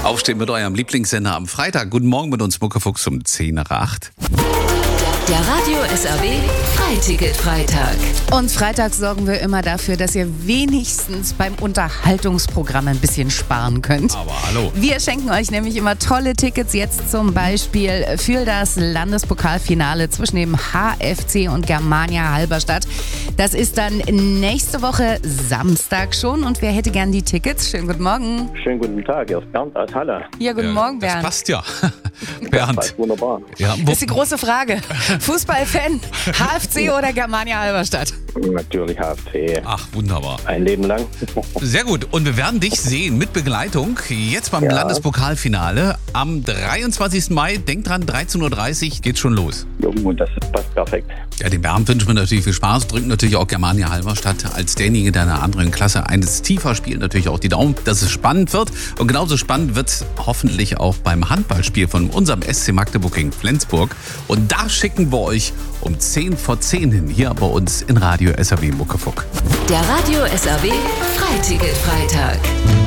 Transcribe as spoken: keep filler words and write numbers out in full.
Aufstehen mit eurem Lieblingssender am Freitag. Guten Morgen mit uns, Muckefuchs um zehn nach acht. Der Radio S R W Freiticket-Freitag. Und Freitag sorgen wir immer dafür, dass ihr wenigstens beim Unterhaltungsprogramm ein bisschen sparen könnt. Aber hallo. Wir schenken euch nämlich immer tolle Tickets, jetzt zum Beispiel für das Landespokalfinale zwischen dem H F C und Germania Halberstadt. Das ist dann nächste Woche Samstag schon. Und wer hätte gern die Tickets? Schönen guten Morgen. Schönen guten Tag, hier ist Bernd aus Halle. Ja, guten Ja, Morgen, das Bernd. passt ja. Das Bernd. passt wunderbar. Ja, wo, Das ist die große Frage. Fußballfan, H F C oder Germania Halberstadt? Natürlich H F C. Ach, wunderbar. Ein Leben lang. Sehr gut. Und wir werden dich sehen mit Begleitung jetzt beim Ja. Landespokalfinale am dreiundzwanzigsten Mai. Denk dran, dreizehn Uhr dreißig geht's schon los. Jo, das passt perfekt. Ja, dem Bernd wünschen wir natürlich viel Spaß. Drücken natürlich auch Germania Halberstadt als derjenige der einer anderen Klasse eines tiefer spielt natürlich auch die Daumen, dass es spannend wird. Und genauso spannend wird es hoffentlich auch beim Handballspiel von unserem S C Magdeburg gegen Flensburg. Und da schicken wir euch um zehn vor zehn hin, hier bei uns in Radio S R W Muckefuck. Der Radio S R W Freiticket-Freitag.